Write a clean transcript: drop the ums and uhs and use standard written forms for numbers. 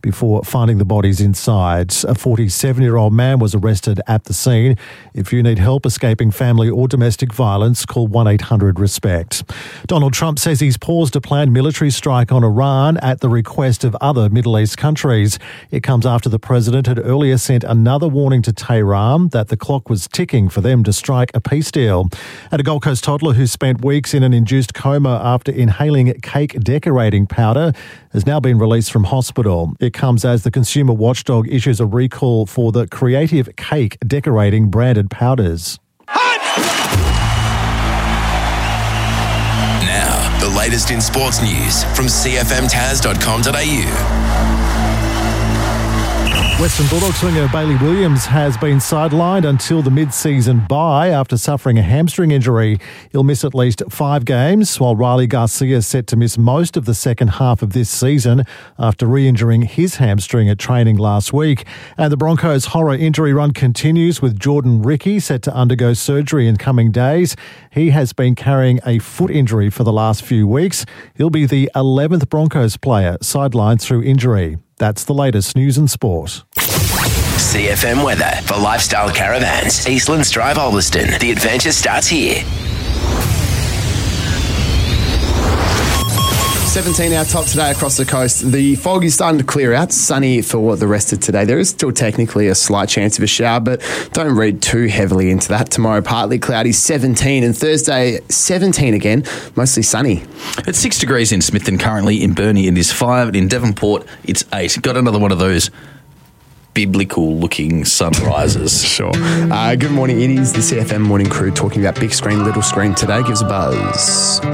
before finding the bodies inside. A 47-year-old man was arrested at the scene. If you need help escaping family or domestic violence, call 1-800-RESPECT. Donald Trump says he's paused a planned military strike on Iran at the request of other Middle East countries. It comes after the president had earlier sent another warning to Tehran that the clock was ticking for them to strike a peace deal. And a Gold Coast toddler who spent weeks in an induced coma after inhaling cake decorating powder has now been released from hospital. It comes as the consumer watchdog issues a recall for the Creative Cake decorating branded powders. Now, the latest in sports news from cfmtaz.com.au. Western Bulldogs winger Bailey Williams has been sidelined until the mid-season bye after suffering a hamstring injury. He'll miss at least 5 games, while Riley Garcia is set to miss most of the second half of this season after re-injuring his hamstring at training last week. And the Broncos' horror injury run continues with Jordan Ricky set to undergo surgery in coming days. He has been carrying a foot injury for the last few weeks. He'll be the 11th Broncos player sidelined through injury. That's the latest news and sport. CFM weather for Lifestyle Caravans. Eastlands Drive, Ulverston. The adventure starts here. 17 our top today across the coast. The fog is starting to clear out. Sunny for the rest of today. There is still technically a slight chance of a shower, but don't read too heavily into that. Tomorrow, partly cloudy, 17, and Thursday, 17 again, mostly sunny. It's 6 degrees in Smithton currently. In Burnie, it is 5. And in Devonport, it's 8. Got another one of those biblical-looking sunrises. Sure. Good morning. It is the CFM Morning Crew talking about big screen, little screen today. Give us a buzz.